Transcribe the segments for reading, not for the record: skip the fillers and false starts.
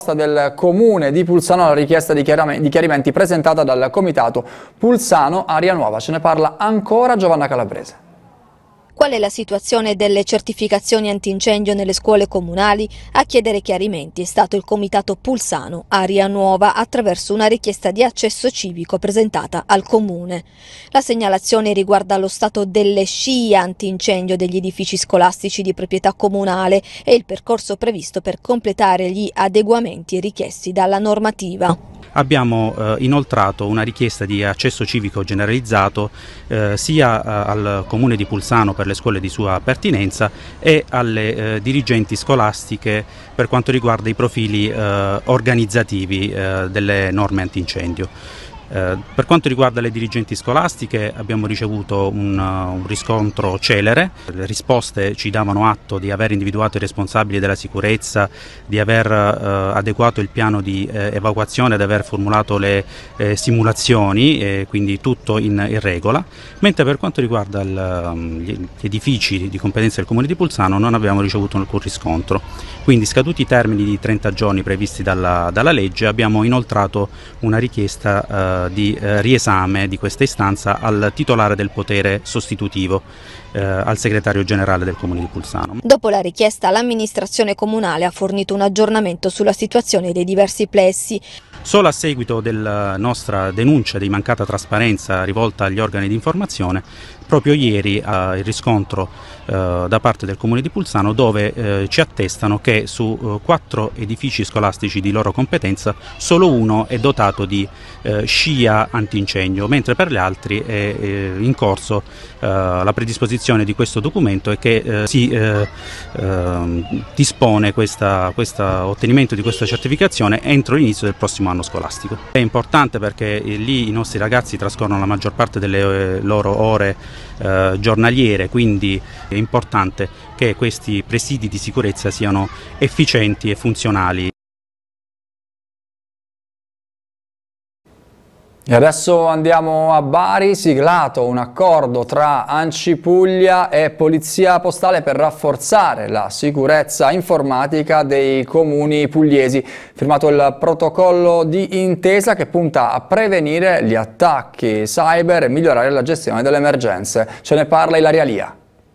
Del comune di Pulsano alla richiesta di chiarimenti presentata dal comitato Pulsano Aria Nuova. Ce ne parla ancora Giovanna Calabrese. Qual è la situazione delle certificazioni antincendio nelle scuole comunali? A chiedere chiarimenti è stato il comitato Pulsano Aria Nuova attraverso una richiesta di accesso civico presentata al comune. La segnalazione riguarda lo stato delle scie antincendio degli edifici scolastici di proprietà comunale e il percorso previsto per completare gli adeguamenti richiesti dalla normativa. Abbiamo inoltrato una richiesta di accesso civico generalizzato sia al Comune di Pulsano per le scuole di sua pertinenza e alle dirigenti scolastiche per quanto riguarda i profili organizzativi delle norme antincendio. Per quanto riguarda le dirigenti scolastiche abbiamo ricevuto un riscontro celere, le risposte ci davano atto di aver individuato i responsabili della sicurezza, di aver adeguato il piano di evacuazione, di aver formulato le simulazioni, quindi tutto in regola, mentre per quanto riguarda gli edifici di competenza del Comune di Pulsano non abbiamo ricevuto alcun riscontro. Quindi scaduti i termini di 30 giorni previsti dalla legge abbiamo inoltrato una richiesta di riesame di questa istanza al titolare del potere sostitutivo, al segretario generale del Comune di Pulsano. Dopo la richiesta l'amministrazione comunale ha fornito un aggiornamento sulla situazione dei diversi plessi. Solo a seguito della nostra denuncia di mancata trasparenza rivolta agli organi di informazione, proprio ieri il riscontro da parte del Comune di Pulsano dove ci attestano che su 4 edifici scolastici di loro competenza solo uno è dotato di scia antincendio, mentre per gli altri è in corso la predisposizione di questo documento e che si dispone questo ottenimento di questa certificazione entro l'inizio del prossimo anno scolastico. È importante perché lì i nostri ragazzi trascorrono la maggior parte delle loro ore giornaliere, quindi è importante che questi presidi di sicurezza siano efficienti e funzionali. E adesso andiamo a Bari, siglato un accordo tra ANCI Puglia e Polizia Postale per rafforzare la sicurezza informatica dei comuni pugliesi. Firmato il protocollo di intesa che punta a prevenire gli attacchi cyber e migliorare la gestione delle emergenze. Ce ne parla Ilaria Lia.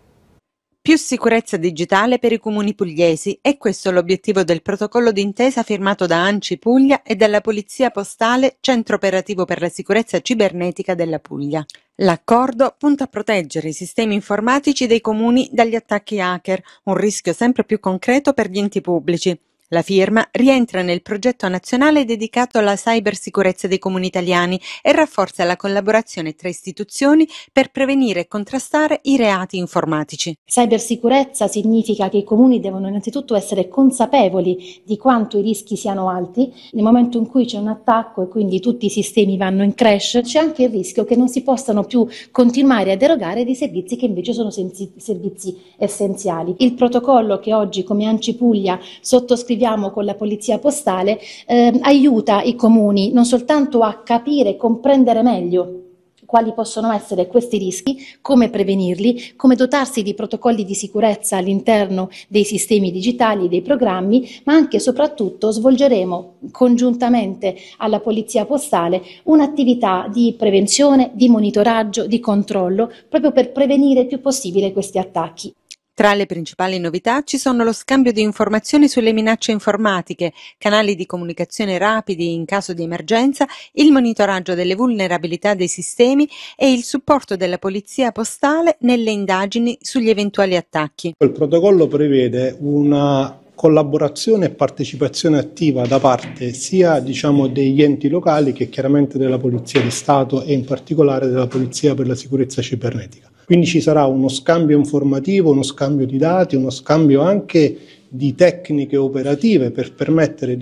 Più sicurezza digitale per i comuni pugliesi, è questo l'obiettivo del protocollo d'intesa firmato da ANCI Puglia e dalla Polizia Postale, Centro Operativo per la Sicurezza Cibernetica della Puglia. L'accordo punta a proteggere i sistemi informatici dei comuni dagli attacchi hacker, un rischio sempre più concreto per gli enti pubblici. La firma rientra nel progetto nazionale dedicato alla cybersicurezza dei comuni italiani e rafforza la collaborazione tra istituzioni per prevenire e contrastare i reati informatici. Cybersicurezza significa che i comuni devono innanzitutto essere consapevoli di quanto i rischi siano alti. Nel momento in cui c'è un attacco e quindi tutti i sistemi vanno in crash, c'è anche il rischio che non si possano più continuare ad erogare dei servizi che invece sono servizi essenziali. Il protocollo che oggi come ANCI Puglia sottoscriviamo con la Polizia Postale aiuta i comuni non soltanto a capire e comprendere meglio quali possono essere questi rischi, come prevenirli, come dotarsi di protocolli di sicurezza all'interno dei sistemi digitali, dei programmi, ma anche e soprattutto svolgeremo congiuntamente alla Polizia Postale un'attività di prevenzione, di monitoraggio, di controllo, proprio per prevenire il più possibile questi attacchi. Tra le principali novità ci sono lo scambio di informazioni sulle minacce informatiche, canali di comunicazione rapidi in caso di emergenza, il monitoraggio delle vulnerabilità dei sistemi e il supporto della Polizia Postale nelle indagini sugli eventuali attacchi. Il protocollo prevede una collaborazione e partecipazione attiva da parte sia degli enti locali che chiaramente della Polizia di Stato e in particolare della Polizia per la Sicurezza Cibernetica. Quindi ci sarà uno scambio informativo, uno scambio di dati, uno scambio anche di tecniche operative per permettere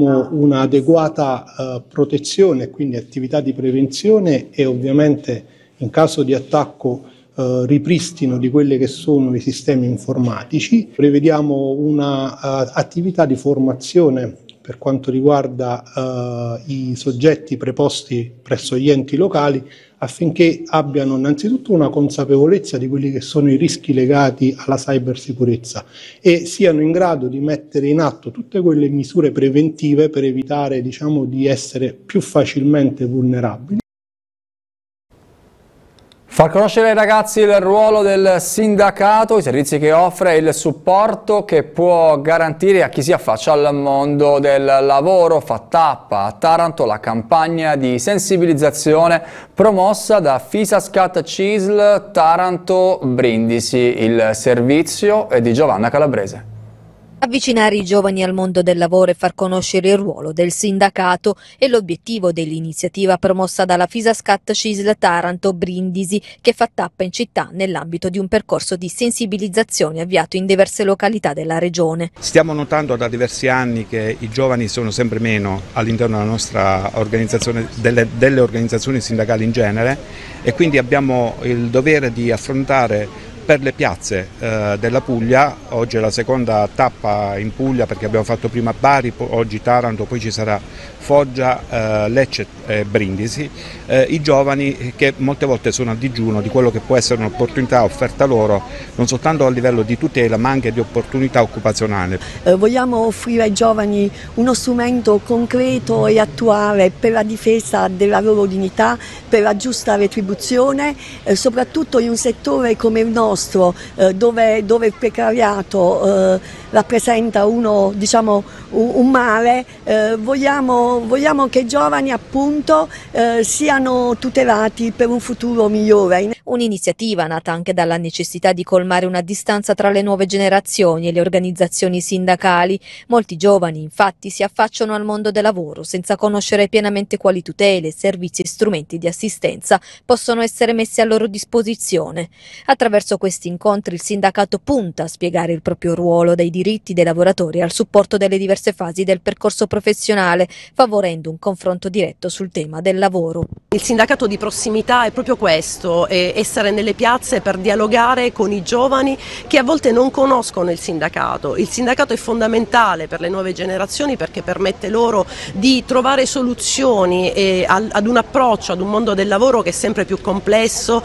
un'adeguata protezione e quindi attività di prevenzione e ovviamente in caso di attacco ripristino di quelli che sono i sistemi informatici. Prevediamo un'attività di formazione per quanto riguarda i soggetti preposti presso gli enti locali, affinché abbiano innanzitutto una consapevolezza di quelli che sono i rischi legati alla cybersicurezza e siano in grado di mettere in atto tutte quelle misure preventive per evitare, diciamo, di essere più facilmente vulnerabili. Far conoscere ai ragazzi il ruolo del sindacato, i servizi che offre e il supporto che può garantire a chi si affaccia al mondo del lavoro. Fa tappa a Taranto la campagna di sensibilizzazione promossa da Fisascat CISL Taranto Brindisi. Il servizio è di Giovanna Calabrese. Avvicinare i giovani al mondo del lavoro e far conoscere il ruolo del sindacato è l'obiettivo dell'iniziativa promossa dalla Fisascat CISL Taranto Brindisi, che fa tappa in città nell'ambito di un percorso di sensibilizzazione avviato in diverse località della regione. Stiamo notando da diversi anni che i giovani sono sempre meno all'interno della nostra organizzazione, delle organizzazioni sindacali in genere, e quindi abbiamo il dovere di affrontare per le piazze della Puglia. Oggi è la seconda tappa in Puglia, perché abbiamo fatto prima Bari, oggi Taranto, poi ci sarà Foggia, Lecce e Brindisi, i giovani che molte volte sono a digiuno di quello che può essere un'opportunità offerta loro, non soltanto a livello di tutela ma anche di opportunità occupazionale. Vogliamo offrire ai giovani uno strumento concreto e attuale per la difesa della loro dignità, per la giusta retribuzione, soprattutto in un settore come il nostro, dove il precariato rappresenta un male. Vogliamo che i giovani appunto siano tutelati per un futuro migliore. Un'iniziativa nata anche dalla necessità di colmare una distanza tra le nuove generazioni e le organizzazioni sindacali. Molti giovani infatti si affacciano al mondo del lavoro senza conoscere pienamente quali tutele, servizi e strumenti di assistenza possono essere messi a loro disposizione. Attraverso questi incontri il sindacato punta a spiegare il proprio ruolo, dai diritti dei lavoratori al supporto delle diverse fasi del percorso professionale, favorendo un confronto diretto sul tema del lavoro. Il sindacato di prossimità è proprio questo, essere nelle piazze per dialogare con i giovani che a volte non conoscono il sindacato. Il sindacato è fondamentale per le nuove generazioni perché permette loro di trovare soluzioni ad un approccio, ad un mondo del lavoro che è sempre più complesso.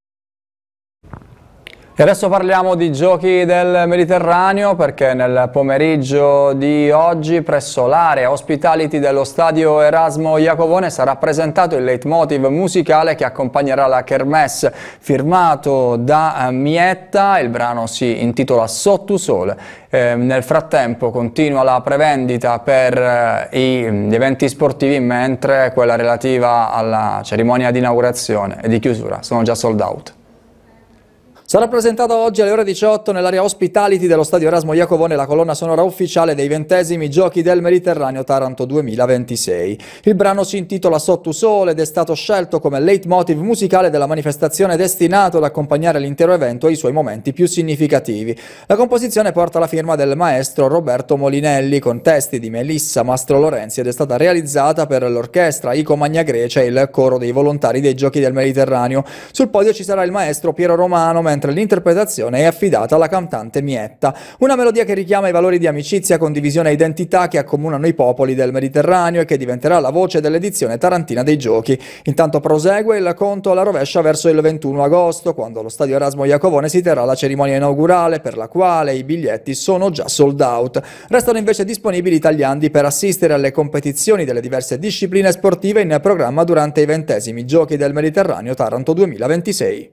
E adesso parliamo di Giochi del Mediterraneo, perché nel pomeriggio di oggi presso l'area Hospitality dello stadio Erasmo Iacovone sarà presentato il leitmotiv musicale che accompagnerà la Kermesse, firmato da Mietta. Il brano si intitola Sotto Sole. Nel frattempo continua la prevendita per gli eventi sportivi, mentre quella relativa alla cerimonia di inaugurazione e di chiusura sono già sold out. Sarà presentata oggi alle ore 18 nell'area Hospitality dello stadio Erasmo Iacovone la colonna sonora ufficiale dei 20esimi Giochi del Mediterraneo Taranto 2026. Il brano si intitola Sotto Sole ed è stato scelto come leitmotiv musicale della manifestazione, destinato ad accompagnare l'intero evento e i suoi momenti più significativi. La composizione porta la firma del maestro Roberto Molinelli, con testi di Melissa Mastro Lorenzi, ed è stata realizzata per l'orchestra Ico Magna Grecia e il coro dei volontari dei Giochi del Mediterraneo. Sul podio ci sarà il maestro Piero Romano, mentre l'interpretazione è affidata alla cantante Mietta. Una melodia che richiama i valori di amicizia, condivisione e identità che accomunano i popoli del Mediterraneo e che diventerà la voce dell'edizione tarantina dei Giochi. Intanto prosegue il conto alla rovescia verso il 21 agosto, quando allo stadio Erasmo Iacovone si terrà la cerimonia inaugurale, per la quale i biglietti sono già sold out. Restano invece disponibili i tagliandi per assistere alle competizioni delle diverse discipline sportive in programma durante i 20esimi Giochi del Mediterraneo Taranto 2026.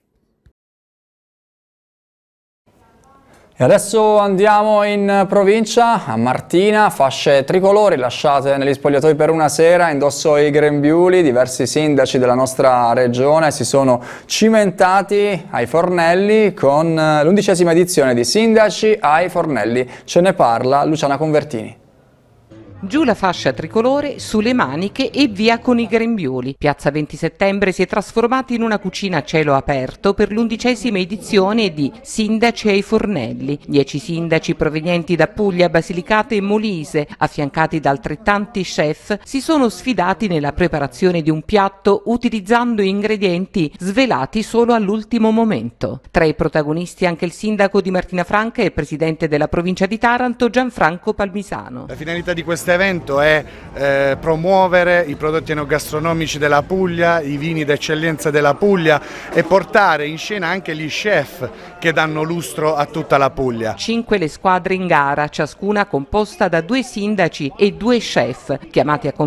E adesso andiamo in provincia, a Martina, fasce tricolori lasciate negli spogliatoi per una sera, indosso i grembiuli. Diversi sindaci della nostra regione si sono cimentati ai Fornelli con l'11ª edizione di Sindaci ai Fornelli. Ce ne parla Luciana Convertini. Giù la fascia tricolore, sulle maniche e via con i grembiuli. Piazza 20 Settembre si è trasformata in una cucina a cielo aperto per l'11ª edizione di Sindaci ai Fornelli. 10 sindaci provenienti da Puglia, Basilicata e Molise, affiancati da altrettanti chef, si sono sfidati nella preparazione di un piatto utilizzando ingredienti svelati solo all'ultimo momento. Tra i protagonisti anche il sindaco di Martina Franca e presidente della provincia di Taranto, Gianfranco Palmisano. La finalità di questa questo evento è promuovere i prodotti enogastronomici della Puglia, i vini d'eccellenza della Puglia e portare in scena anche gli chef che danno lustro a tutta la Puglia. 5 le squadre in gara, ciascuna composta da 2 sindaci e 2 chef, chiamati a